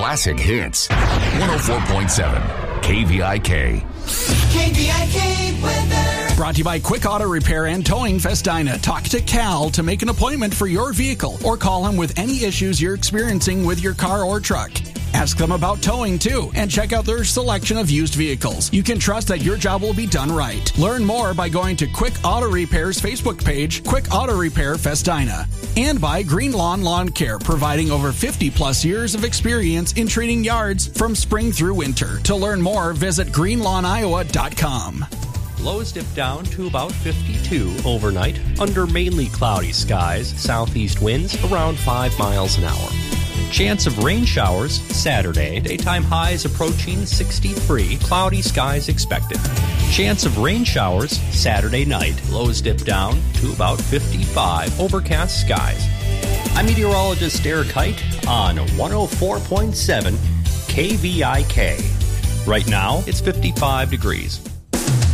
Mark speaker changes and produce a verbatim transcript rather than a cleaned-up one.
Speaker 1: classic hits. one oh four point seven K V I K.
Speaker 2: K V I K weather.
Speaker 3: Brought to you by Quick Auto Repair and Towing Festina. Talk to Cal to make an appointment for your vehicle or call him with any issues you're experiencing with your car or truck. Ask them about towing, too, and check out their selection of used vehicles. You can trust that your job will be done right. Learn more by going to Quick Auto Repair's Facebook page, Quick Auto Repair Festina. And by Green Lawn Lawn Care, providing over fifty plus years of experience in treating yards from spring through winter. To learn more, visit green lawn iowa dot com.
Speaker 4: Lows dip down to about fifty-two overnight under mainly cloudy skies, southeast winds around five miles an hour. Chance of rain showers Saturday, daytime highs approaching sixty-three, cloudy skies expected. Chance of rain showers Saturday night, lows dip down to about fifty-five, overcast skies. I'm meteorologist Derek Height on one oh four point seven K V I K. Right now, it's fifty-five degrees.